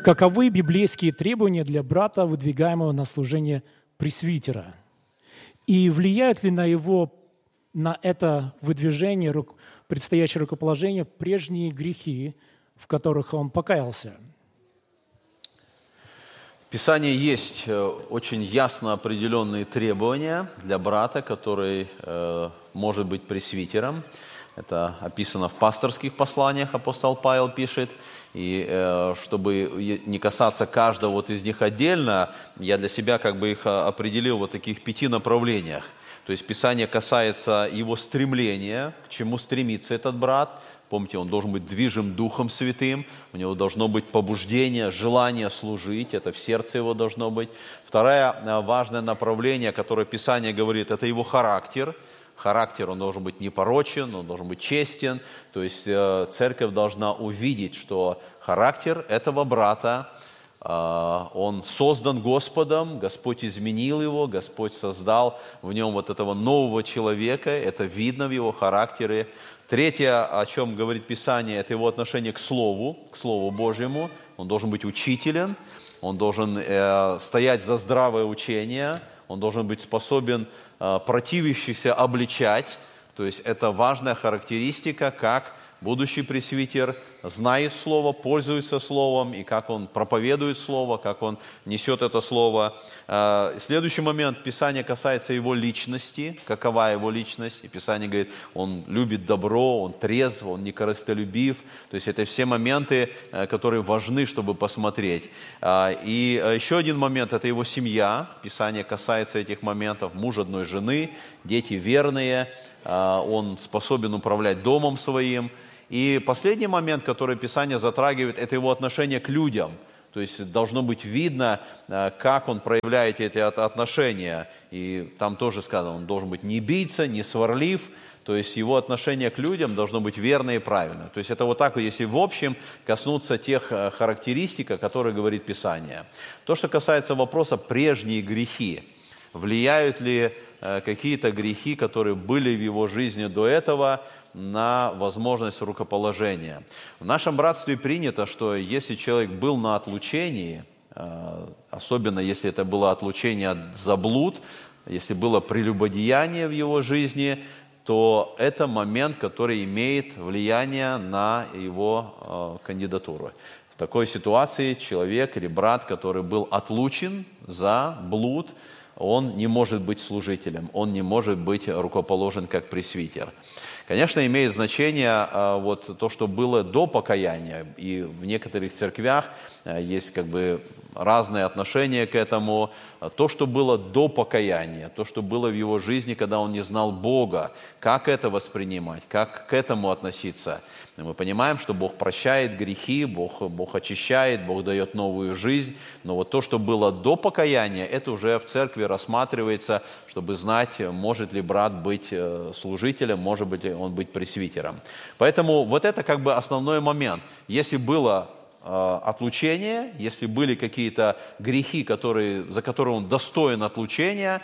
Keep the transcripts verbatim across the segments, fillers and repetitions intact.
Каковы библейские требования для брата, выдвигаемого на служение пресвитера? И влияют ли на его, на это выдвижение, предстоящее рукоположение, прежние грехи, в которых он покаялся? В Писании есть очень ясно определенные требования для брата, который э, может быть пресвитером. Это описано в пасторских посланиях, апостол Павел пишет. И э, чтобы не касаться каждого вот из них отдельно, я для себя как бы их определил в вот таких пяти направлениях. То есть Писание касается его стремления, к чему стремится этот брат. Помните, он должен быть движим Духом Святым, у него должно быть побуждение, желание служить, это в сердце его должно быть. Второе важное направление, которое Писание говорит, это его характер. Характер, он должен быть непорочен, он должен быть честен. То есть э, церковь должна увидеть, что характер этого брата, э, он создан Господом, Господь изменил его, Господь создал в нем вот этого нового человека, это видно в его характере. Третье, о чем говорит Писание, это его отношение к Слову, к Слову Божьему. Он должен быть учителен, он должен э, стоять за здравое учение, он должен быть способен противящихся обличать, то есть это важная характеристика, как будущий пресвитер знает Слово, пользуется Словом, и как он проповедует Слово, как он несет это Слово. Следующий момент, Писание касается его личности, какова его личность, и Писание говорит, он любит добро, он трезв, он не корыстолюбив, то есть это все моменты, которые важны, чтобы посмотреть. И еще один момент, это его семья, Писание касается этих моментов, муж одной жены, дети верные, он способен управлять домом своим. И последний момент, который Писание затрагивает, это его отношение к людям. То есть должно быть видно, как он проявляет эти отношения. И там тоже сказано, он должен быть не бийца, не сварлив. То есть его отношение к людям должно быть верно и правильно. То есть это вот так, если в общем коснуться тех характеристик, о которых говорит Писание. То, что касается вопроса прежние грехи, влияют ли какие-то грехи, которые были в его жизни до этого, на возможность рукоположения. В нашем братстве принято, что если человек был на отлучении, особенно если это было отлучение от заблуд, если было прелюбодеяние в его жизни, то это момент, который имеет влияние на его кандидатуру. В такой ситуации человек или брат, который был отлучен за блуд, он не может быть служителем, он не может быть рукоположен как пресвитер. Конечно, имеет значение вот то, что было до покаяния, и в некоторых церквях есть как бы разные отношения к этому. То, что было до покаяния, то, что было в его жизни, когда он не знал Бога, как это воспринимать, как к этому относиться. И мы понимаем, что Бог прощает грехи, Бог, Бог очищает, Бог дает новую жизнь, но вот то, что было до покаяния, это уже в церкви рассматривается, чтобы знать, может ли брат быть служителем, может быть ли он быть пресвитером. Поэтому вот это как бы основной момент. Если было отлучение, если были какие-то грехи, которые, за которые он достоин отлучения,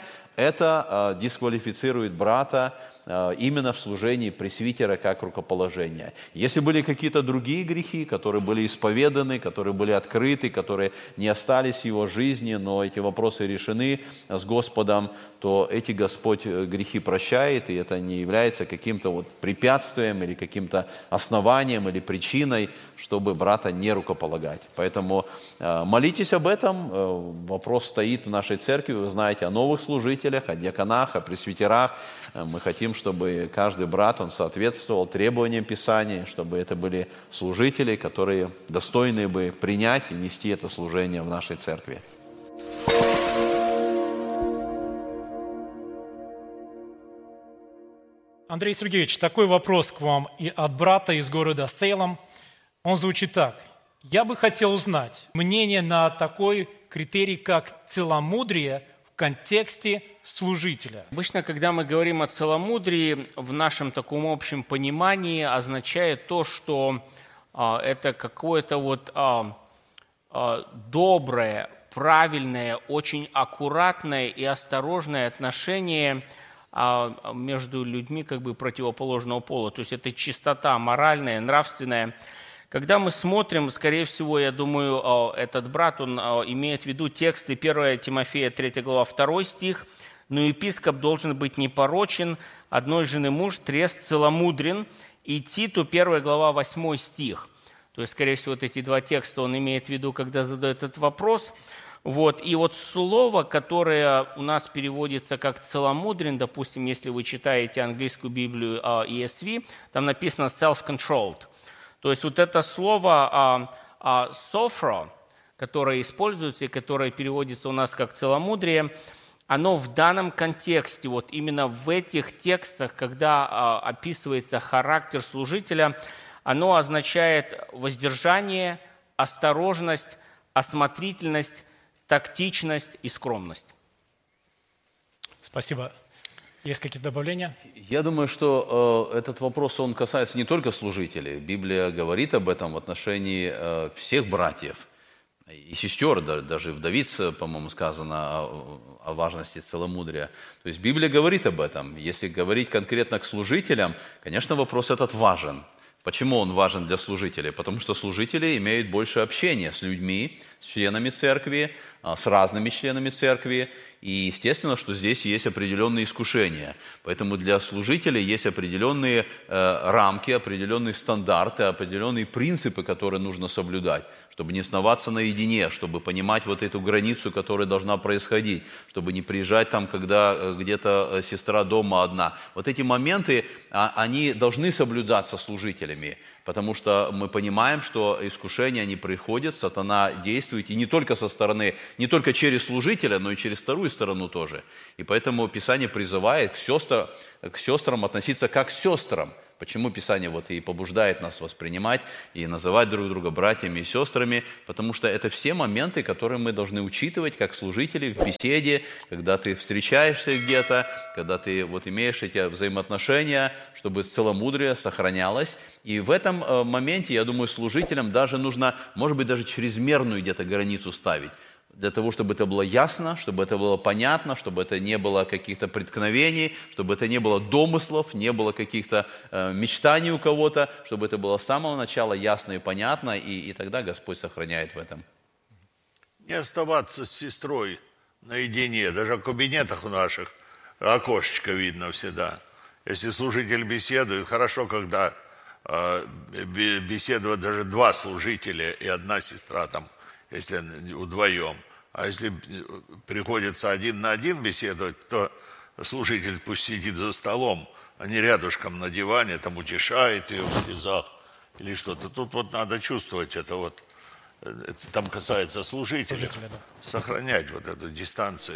это дисквалифицирует брата именно в служении пресвитера как рукоположения. Если были какие-то другие грехи, которые были исповеданы, которые были открыты, которые не остались в его жизни, но эти вопросы решены с Господом, то эти Господь грехи прощает, и это не является каким-то вот препятствием или каким-то основанием или причиной, чтобы брата не рукополагать. Поэтому молитесь об этом. Вопрос стоит в нашей церкви. Вы знаете о новых служителях, о диаконах, о пресвитерах. Мы хотим, чтобы каждый брат, он соответствовал требованиям Писания, чтобы это были служители, которые достойны бы принять и нести это служение в нашей церкви. Андрей Сергеевич, такой вопрос к вам и от брата из города Сейлом. Он звучит так. Я бы хотел узнать мнение на такой критерий, как целомудрие в контексте служителя. Обычно, когда мы говорим о целомудрии, в нашем таком общем понимании означает то, что а, это какое-то вот а, а, доброе, правильное, очень аккуратное и осторожное отношение а, между людьми как бы противоположного пола. То есть это чистота моральная, нравственная. Когда мы смотрим, скорее всего, я думаю, этот брат, он имеет в виду тексты первое Тимофея, третья глава, второй стих. «Но епископ должен быть непорочен, одной жены муж, трест целомудрен». И Титу, первая глава, восьмой стих. То есть, скорее всего, вот эти два текста он имеет в виду, когда задает этот вопрос. Вот. И вот слово, которое у нас переводится как «целомудрен», допустим, если вы читаете английскую Библию и эс ви, там написано «self-controlled». То есть вот это слово «sophro», которое используется и которое переводится у нас как «целомудрие», оно в данном контексте, вот именно в этих текстах, когда описывается характер служителя, оно означает воздержание, осторожность, осмотрительность, тактичность и скромность. Спасибо. Есть какие-то добавления? Я думаю, что э, этот вопрос, он касается не только служителей. Библия говорит об этом в отношении э, всех братьев и сестер. Да, даже в Давиде, по-моему, сказано о, о важности целомудрия. То есть Библия говорит об этом. Если говорить конкретно к служителям, конечно, вопрос этот важен. Почему он важен для служителей? Потому что служители имеют больше общения с людьми, с членами церкви, с разными членами церкви. И естественно, что здесь есть определенные искушения. Поэтому для служителей есть определенные э, рамки, определенные стандарты, определенные принципы, которые нужно соблюдать, чтобы не оставаться наедине, чтобы понимать вот эту границу, которая должна происходить, чтобы не приезжать там, когда где-то сестра дома одна. Вот эти моменты, они должны соблюдаться служителями. Потому что мы понимаем, что искушения, они приходят, сатана действует, и не только со стороны, не только через служителя, но и через вторую сторону тоже. И поэтому Писание призывает к сестрам, к сестрам относиться как к сестрам. Почему Писание вот и побуждает нас воспринимать и называть друг друга братьями и сестрами? Потому что это все моменты, которые мы должны учитывать как служители в беседе, когда ты встречаешься где-то, когда ты вот имеешь эти взаимоотношения, чтобы целомудрие сохранялось. И в этом моменте, я думаю, служителям даже нужно, может быть, даже чрезмерную где-то границу ставить. Для того, чтобы это было ясно, чтобы это было понятно, чтобы это не было каких-то преткновений, чтобы это не было домыслов, не было каких-то э, мечтаний у кого-то, чтобы это было с самого начала ясно и понятно, и, и тогда Господь сохраняет в этом. Не оставаться с сестрой наедине, даже в кабинетах у наших окошечко видно всегда. Если служитель беседует, хорошо, когда э, беседуют даже два служителя и одна сестра там, если вдвоем. А если приходится один на один беседовать, то служитель пусть сидит за столом, а не рядышком на диване, там утешает ее в слезах или что-то. Тут вот надо чувствовать это вот. Это там касается служителя. Служителя, да. Сохранять вот эту дистанцию.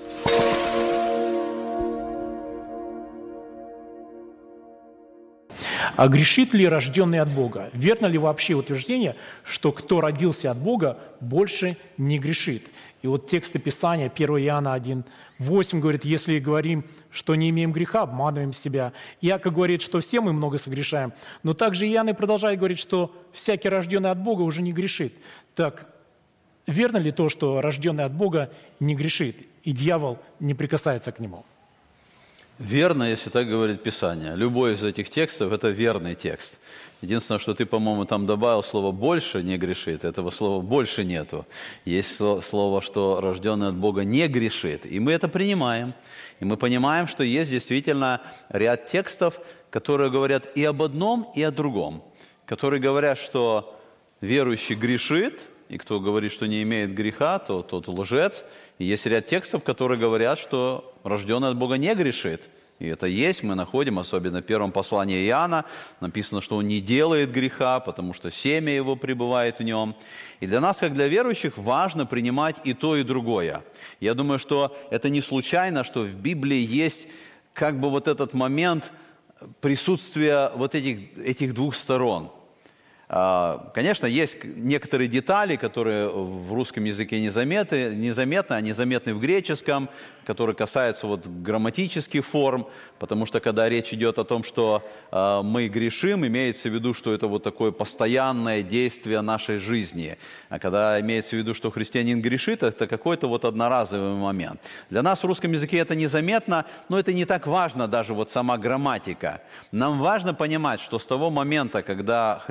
А грешит ли рожденный от Бога? Верно ли вообще утверждение, что кто родился от Бога, больше не грешит? И вот тексты Писания, первое Иоанна один восемь говорит, если говорим, что не имеем греха, обманываем себя. Иаков говорит, что все мы много согрешаем. Но также Иоанн и продолжает говорить, что всякий рожденный от Бога уже не грешит. Так, верно ли то, что рожденный от Бога не грешит, и дьявол не прикасается к нему? Верно, если так говорит Писание. Любой из этих текстов – это верный текст. Единственное, что ты, по-моему, там добавил слово «больше не грешит». Этого слова «больше» нету. Есть слово, что рожденный от Бога не грешит. И мы это принимаем. И мы понимаем, что есть действительно ряд текстов, которые говорят и об одном, и о другом. Которые говорят, что верующий грешит, и кто говорит, что не имеет греха, то тот лжец. И есть ряд текстов, которые говорят, что рожденный от Бога не грешит. И это есть, мы находим, особенно в первом послании Иоанна, написано, что он не делает греха, потому что семя его пребывает в нем. И для нас, как для верующих, важно принимать и то, и другое. Я думаю, что это не случайно, что в Библии есть как бы вот этот момент присутствия вот этих, этих двух сторон. Конечно, есть некоторые детали, которые в русском языке незаметны, незаметны, они заметны в греческом, которые касаются вот грамматических форм, потому что когда речь идет о том, что э, мы грешим, имеется в виду, что это вот такое постоянное действие нашей жизни. А когда имеется в виду, что христианин грешит, это какой-то вот одноразовый момент. Для нас в русском языке это незаметно, но это не так важно, даже вот сама грамматика. Нам важно понимать, что с того момента, когда христианин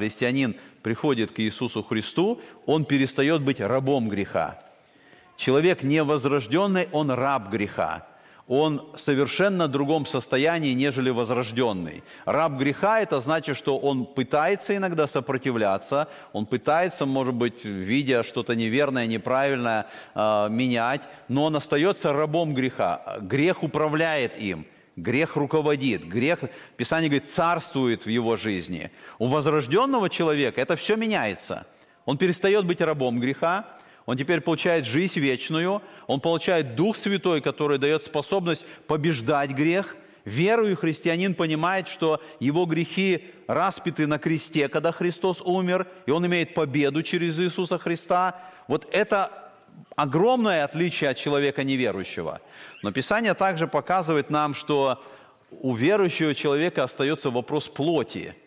христианин приходит к Иисусу Христу, он перестает быть рабом греха. Человек невозрожденный, он раб греха. Он в совершенно другом состоянии, нежели возрожденный. Раб греха – это значит, что он пытается иногда сопротивляться, он пытается, может быть, видя что-то неверное, неправильное, э, менять, но он остается рабом греха. Грех управляет им, грех руководит, грех, Писание говорит, царствует в его жизни. У возрожденного человека это все меняется. Он перестает быть рабом греха, он теперь получает жизнь вечную, он получает Дух Святой, который дает способность побеждать грех. Верующий христианин понимает, что его грехи распяты на кресте, когда Христос умер, и он имеет победу через Иисуса Христа. Вот это огромное отличие от человека неверующего. Но Писание также показывает нам, что у верующего человека остается вопрос плоти.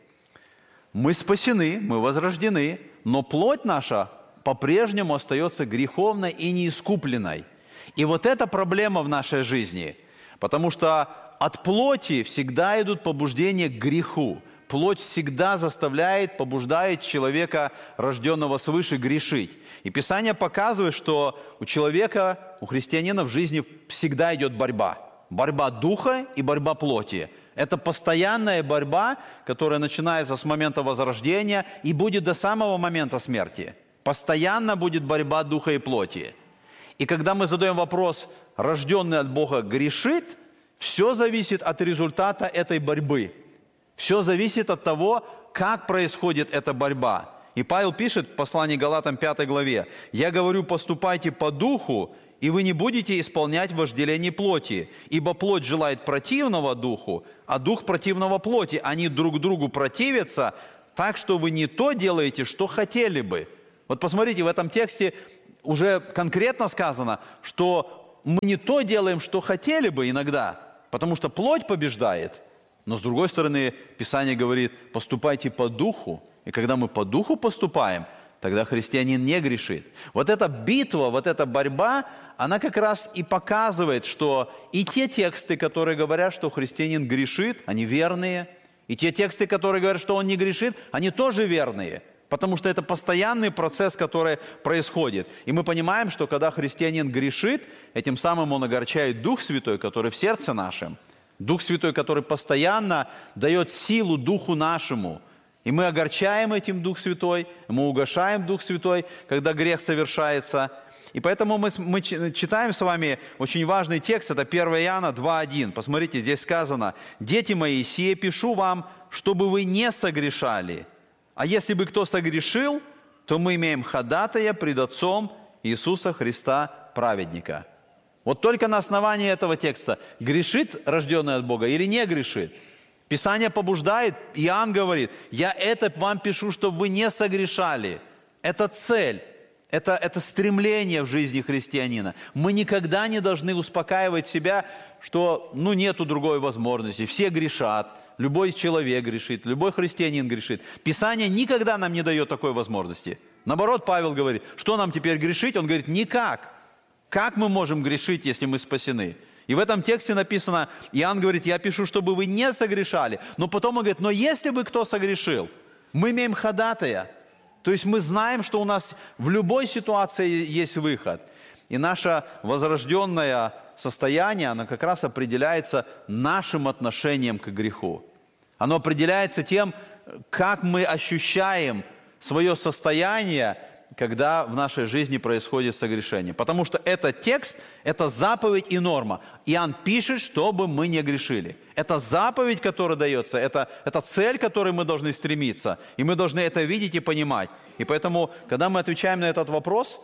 Мы спасены, мы возрождены, но плоть наша по-прежнему остается греховной и неискупленной. И вот эта проблема в нашей жизни, потому что от плоти всегда идут побуждения к греху. Плоть всегда заставляет, побуждает человека, рожденного свыше, грешить. И Писание показывает, что у человека, у христианина в жизни всегда идет борьба. Борьба духа и борьба плоти. Это постоянная борьба, которая начинается с момента возрождения и будет до самого момента смерти. Постоянно будет борьба духа и плоти. И когда мы задаем вопрос, рожденный от Бога грешит, все зависит от результата этой борьбы. Все зависит от того, как происходит эта борьба. И Павел пишет в послании Галатам пятой главе, «Я говорю, поступайте по духу, и вы не будете исполнять вожделение плоти, ибо плоть желает противного духу, а дух противного плоти. Они друг другу противятся, так что вы не то делаете, что хотели бы». Вот посмотрите, в этом тексте уже конкретно сказано, что мы не то делаем, что хотели бы иногда, потому что плоть побеждает. Но с другой стороны, Писание говорит, поступайте по духу. И когда мы по духу поступаем, тогда христианин не грешит. Вот эта битва, вот эта борьба, она как раз и показывает, что и те тексты, которые говорят, что христианин грешит, они верные. И те тексты, которые говорят, что он не грешит, они тоже верные. Потому что это постоянный процесс, который происходит. И мы понимаем, что когда христианин грешит, этим самым он огорчает Дух Святой, который в сердце нашем. Дух Святой, который постоянно дает силу Духу нашему. И мы огорчаем этим Дух Святой, мы угошаем Дух Святой, когда грех совершается. И поэтому мы, мы читаем с вами очень важный текст, это первое Иоанна два один. Посмотрите, здесь сказано, «Дети мои, сие пишу вам, чтобы вы не согрешали. А если бы кто согрешил, то мы имеем ходатая пред Отцом Иисуса Христа, праведника». Вот только на основании этого текста, грешит рожденный от Бога или не грешит? Писание побуждает, Иоанн говорит, «Я это вам пишу, чтобы вы не согрешали». Это цель, это, это стремление в жизни христианина. Мы никогда не должны успокаивать себя, что ну, нету другой возможности, все грешат. Любой человек грешит, любой христианин грешит. Писание никогда нам не дает такой возможности. Наоборот, Павел говорит, что нам теперь грешить? Он говорит, никак. Как мы можем грешить, если мы спасены? И в этом тексте написано, Иоанн говорит, я пишу, чтобы вы не согрешали. Но потом он говорит, но если бы кто согрешил, мы имеем ходатая. То есть мы знаем, что у нас в любой ситуации есть выход. И наше возрожденное состояние, оно как раз определяется нашим отношением к греху. Оно определяется тем, как мы ощущаем свое состояние, когда в нашей жизни происходит согрешение. Потому что этот текст, это заповедь и норма. Иоанн пишет, чтобы мы не грешили. Это заповедь, которая дается, это, это цель, к которой мы должны стремиться. И мы должны это видеть и понимать. И поэтому, когда мы отвечаем на этот вопрос,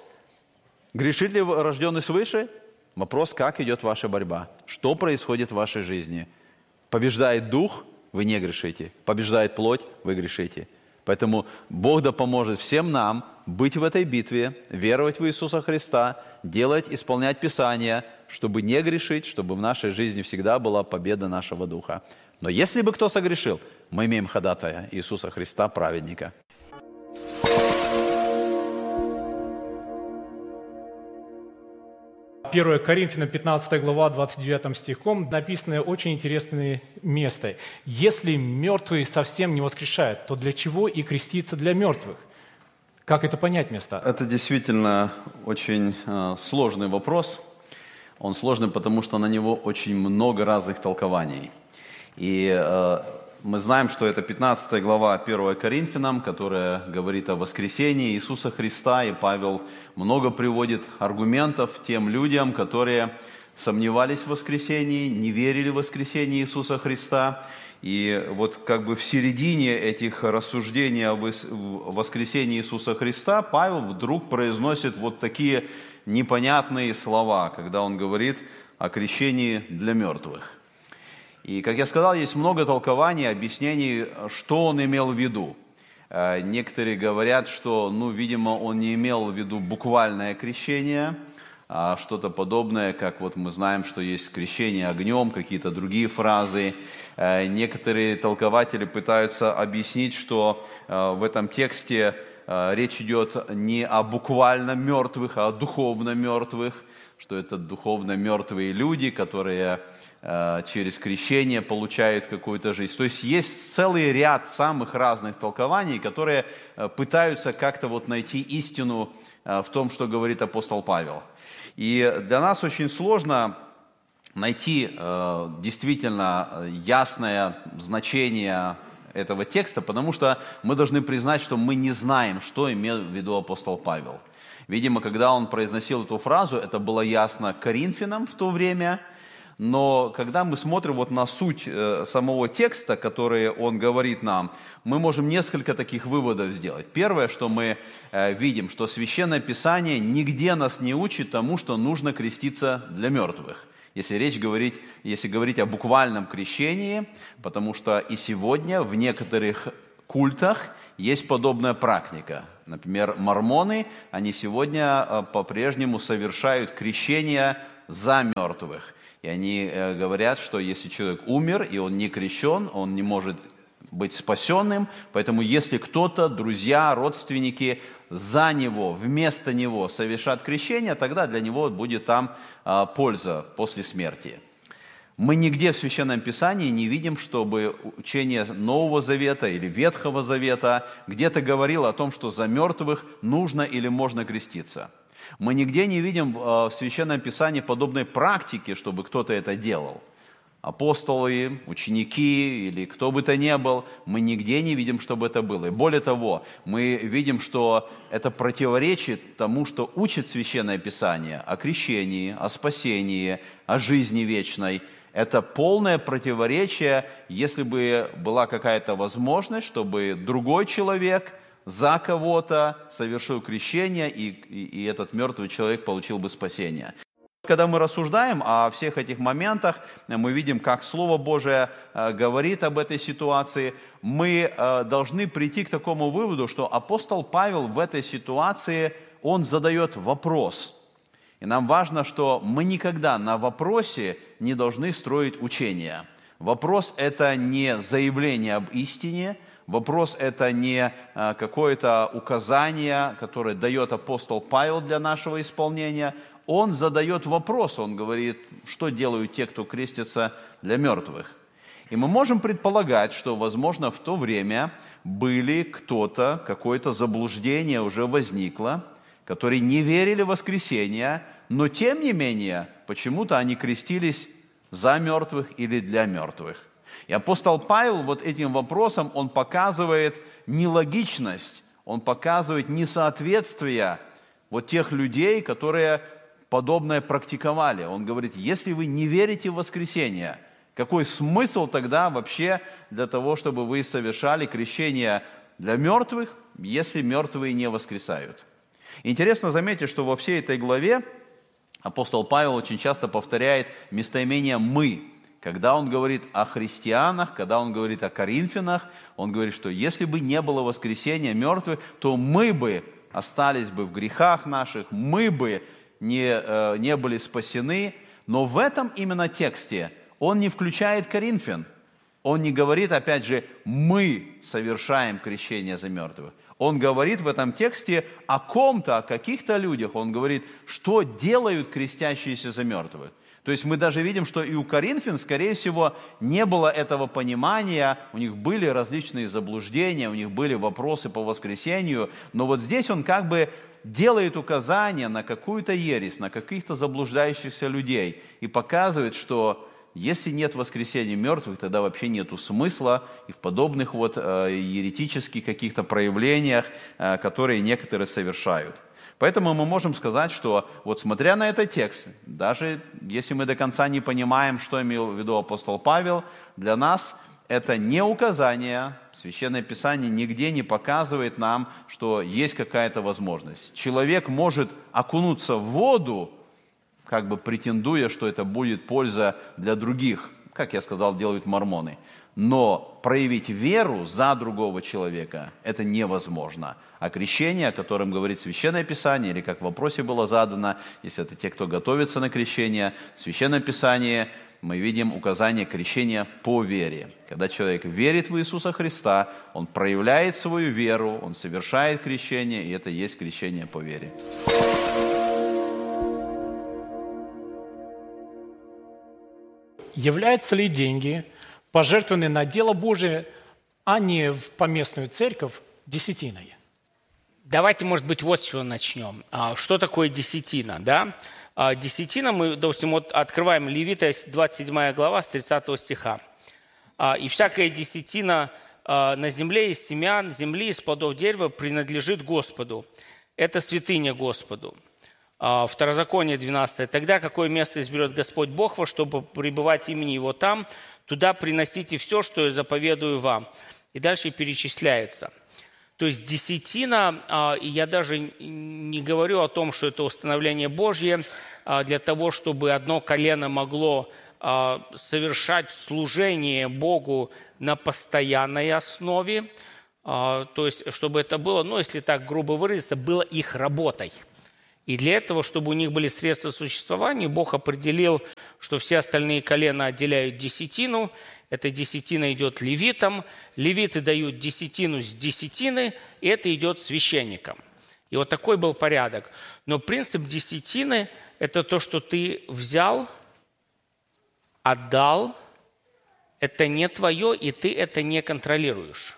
грешит ли рожденный свыше? Вопрос, как идет ваша борьба? Что происходит в вашей жизни? Побеждает дух, вы не грешите. Побеждает плоть, вы грешите. Поэтому Бог да поможет всем нам быть в этой битве, веровать в Иисуса Христа, делать, исполнять Писание, чтобы не грешить, чтобы в нашей жизни всегда была победа нашего духа. Но если бы кто согрешил, мы имеем ходатая Иисуса Христа, праведника. первое Коринфянам, пятнадцатая глава, двадцать девятым стихом написано очень интересное место. «Если мертвые совсем не воскрешают, то для чего и креститься для мертвых?» Как это понять место? Это действительно очень э, сложный вопрос. Он сложный, потому что на него очень много разных толкований. И э, мы знаем, что это пятнадцатая глава первое Коринфянам, которая говорит о воскресении Иисуса Христа, и Павел много приводит аргументов тем людям, которые сомневались в воскресении, не верили в воскресение Иисуса Христа. И вот как бы в середине этих рассуждений о воскресении Иисуса Христа Павел вдруг произносит вот такие непонятные слова, когда он говорит о крещении для мертвых. И, как я сказал, есть много толкований, объяснений, что он имел в виду. Некоторые говорят, что, ну, видимо, он не имел в виду буквальное крещение, а что-то подобное, как вот мы знаем, что есть крещение огнем, какие-то другие фразы. Некоторые толкователи пытаются объяснить, что в этом тексте речь идет не о буквально мертвых, а о духовно мертвых, что это духовно мертвые люди, которые через крещение получают какую-то жизнь. То есть есть целый ряд самых разных толкований, которые пытаются как-то вот найти истину в том, что говорит апостол Павел. И для нас очень сложно найти э, действительно ясное значение этого текста, потому что мы должны признать, что мы не знаем, что имел в виду апостол Павел. Видимо, когда он произносил эту фразу, это было ясно Коринфянам в то время, но когда мы смотрим вот на суть э, самого текста, который он говорит нам, мы можем несколько таких выводов сделать. Первое, что мы э, видим, что Священное Писание нигде нас не учит тому, что нужно креститься для мертвых. Если речь говорить, если говорить о буквальном крещении, потому что и сегодня в некоторых культах есть подобная практика. Например, мормоны, они сегодня э, по-прежнему совершают крещение за мертвых. И они э, говорят, что если человек умер, и он не крещен, он не может быть спасенным. Поэтому если кто-то, друзья, родственники за него, вместо него совершат крещение, тогда для него будет там э, польза после смерти. Мы нигде в Священном Писании не видим, чтобы учение Нового Завета или Ветхого Завета где-то говорило о том, что за мертвых нужно или можно креститься. Мы нигде не видим в Священном Писании подобной практики, чтобы кто-то это делал. Апостолы, ученики или кто бы то ни был, мы нигде не видим, чтобы это было. И более того, мы видим, что это противоречит тому, что учит Священное Писание о крещении, о спасении, о жизни вечной. Это полное противоречие, если бы была какая-то возможность, чтобы другой человек за кого-то совершил крещение, и, и, и этот мертвый человек получил бы спасение. Когда мы рассуждаем о всех этих моментах, мы видим, как Слово Божие говорит об этой ситуации, мы должны прийти к такому выводу, что апостол Павел в этой ситуации, он задает вопрос. И нам важно, что мы никогда на вопросе не должны строить учение. Вопрос – это не заявление об истине, вопрос – это не какое-то указание, которое дает апостол Павел для нашего исполнения. Он задает вопрос, он говорит, что делают те, кто крестится для мертвых. И мы можем предполагать, что, возможно, в то время были кто-то, какое-то заблуждение уже возникло, которые не верили в воскресение, но тем не менее, почему-то они крестились за мертвых или для мертвых. И апостол Павел вот этим вопросом, он показывает нелогичность, он показывает несоответствие вот тех людей, которые подобное практиковали. Он говорит, если вы не верите в воскресение, какой смысл тогда вообще для того, чтобы вы совершали крещение для мертвых, если мертвые не воскресают? Интересно заметить, что во всей этой главе апостол Павел очень часто повторяет местоимение «мы». Когда он говорит о христианах, когда он говорит о коринфянах, он говорит, что если бы не было воскресения мертвых, то мы бы остались бы в грехах наших, мы бы не, не были спасены. Но в этом именно тексте он не включает коринфян. Он не говорит, опять же, мы совершаем крещение за мертвых. Он говорит в этом тексте о ком-то, о каких-то людях. Он говорит, что делают крестящиеся за мертвых. То есть мы даже видим, что и у коринфян, скорее всего, не было этого понимания, у них были различные заблуждения, у них были вопросы по воскресению, но вот здесь он как бы делает указания на какую-то ересь, на каких-то заблуждающихся людей и показывает, что если нет воскресения мертвых, тогда вообще нету смысла и в подобных вот э, еретических каких-то проявлениях, э, которые некоторые совершают. Поэтому мы можем сказать, что вот смотря на этот текст, даже если мы до конца не понимаем, что имел в виду апостол Павел, для нас это не указание, Священное Писание нигде не показывает нам, что есть какая-то возможность. Человек может окунуться в воду, как бы претендуя, что это будет польза для других, как я сказал, делают мормоны. Но проявить веру за другого человека – это невозможно. А крещение, о котором говорит Священное Писание, или как в вопросе было задано, если это те, кто готовится на крещение, в Священном Писании мы видим указание крещения по вере. Когда человек верит в Иисуса Христа, он проявляет свою веру, он совершает крещение, и это и есть крещение по вере. Являются ли деньги, пожертвованные на дело Божие, а не в поместную церковь, десятиной? Давайте, может быть, вот с чего начнем. Что такое десятина? Да? Десятина, мы, допустим, вот открываем Левита, двадцать седьмая глава, с тридцатого стиха. «И всякая десятина на земле из семян земли, из плодов дерева принадлежит Господу. Это святыня Господу». Второзаконие двенадцатое. «Тогда какое место изберет Господь Бог ваш, чтобы пребывать имени Его там, туда приносите все, что я заповедую вам». И дальше перечисляется. То есть десятина, и я даже не говорю о том, что это установление Божье, для того, чтобы одно колено могло совершать служение Богу на постоянной основе, то есть чтобы это было, ну, если так грубо выразиться, было их работой. И для этого, чтобы у них были средства существования, Бог определил, что все остальные колена отделяют десятину. Эта десятина идет левитам. Левиты дают десятину с десятины, и это идет священникам. И вот такой был порядок. Но принцип десятины – это то, что ты взял, отдал. Это не твое, и ты это не контролируешь.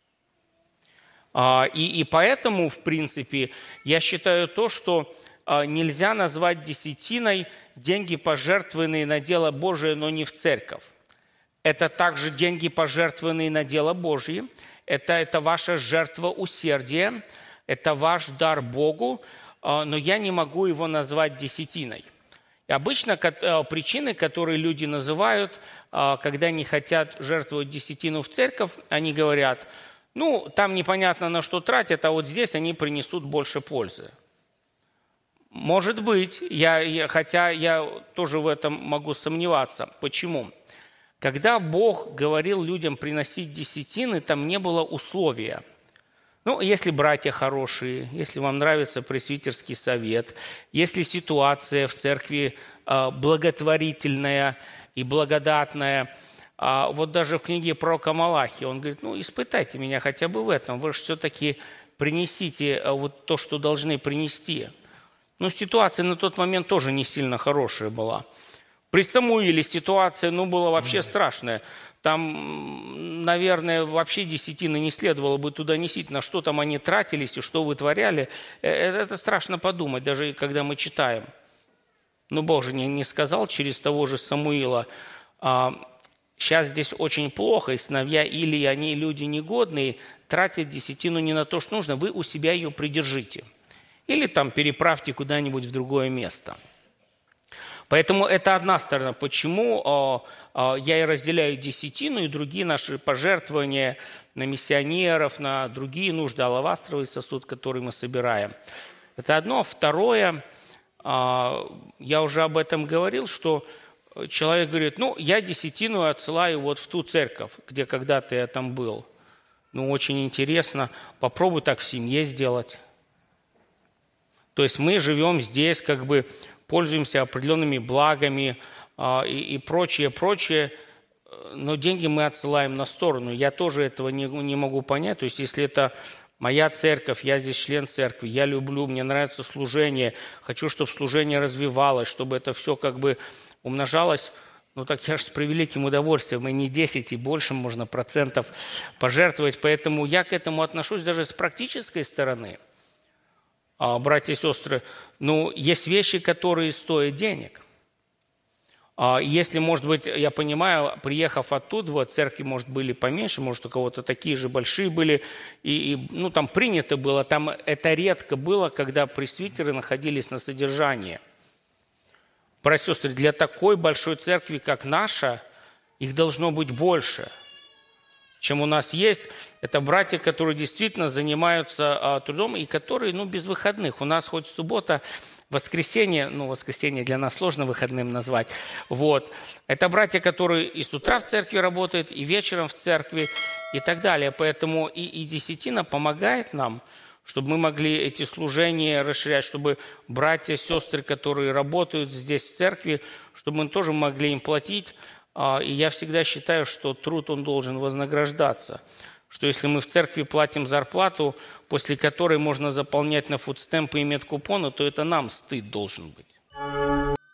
И, и поэтому, в принципе, я считаю то, что нельзя назвать десятиной деньги, пожертвованные на дело Божие, но не в церковь. Это также деньги, пожертвованные на дело Божье. Это, это ваша жертва усердия, это ваш дар Богу, но я не могу его назвать десятиной. И обычно причины, которые люди называют, когда не хотят жертвовать десятину в церковь, они говорят: ну, там непонятно на что тратят, а вот здесь они принесут больше пользы. Может быть, я, я, хотя я тоже в этом могу сомневаться. Почему? Когда Бог говорил людям приносить десятины, там не было условия. Ну, если братья хорошие, если вам нравится пресвитерский совет, если ситуация в церкви э, благотворительная и благодатная. А вот даже в книге пророка Малахии он говорит: ну, испытайте меня хотя бы в этом, вы же все-таки принесите вот то, что должны принести. Но ситуация на тот момент тоже не сильно хорошая была. При Самуиле ситуация, ну, была вообще страшная. Там, наверное, вообще десятины не следовало бы туда носить, на что там они тратились и что вытворяли. Это страшно подумать, даже когда мы читаем. Но Бог же не сказал через того же Самуила: сейчас здесь очень плохо, и сыновья Илии, они люди негодные, тратят десятину не на то, что нужно, вы у себя ее придержите. Или там переправьте куда-нибудь в другое место. Поэтому это одна сторона, почему я и разделяю десятину и другие наши пожертвования на миссионеров, на другие нужды, алавастровый сосуд, который мы собираем. Это одно. Второе, я уже об этом говорил, что человек говорит: ну, я десятину отсылаю вот в ту церковь, где когда-то я там был. Ну, очень интересно, попробуй так в семье сделать. То есть мы живем здесь, как бы пользуемся определенными благами а, и, и прочее, прочее, но деньги мы отсылаем на сторону. Я тоже этого не, не могу понять. То есть если это моя церковь, я здесь член церкви, я люблю, мне нравится служение, хочу, чтобы служение развивалось, чтобы это все как бы умножалось. Ну так я же с превеликим удовольствием, и не десять, и больше можно процентов пожертвовать. Поэтому я к этому отношусь даже с практической стороны. А, братья и сестры, ну, есть вещи, которые стоят денег. А, если, может быть, я понимаю, приехав оттуда, вот, церкви, может, были поменьше, может, у кого-то такие же большие были, и, и ну, там принято было, там это редко было, когда пресвитеры находились на содержании. Братья и сестры, для такой большой церкви, как наша, их должно быть больше, чем у нас есть. Это братья, которые действительно занимаются а, трудом и которые, ну, без выходных. У нас хоть суббота, воскресенье, ну, воскресенье для нас сложно выходным назвать. Вот. Это братья, которые и с утра в церкви работают, и вечером в церкви, и так далее. Поэтому и, и десятина помогает нам, чтобы мы могли эти служения расширять, чтобы братья, сестры, которые работают здесь в церкви, чтобы мы тоже могли им платить. И я всегда считаю, что труд, он должен вознаграждаться. Что если мы в церкви платим зарплату, после которой можно заполнять на фудстемпы и медкупоны, то это нам стыд должен быть.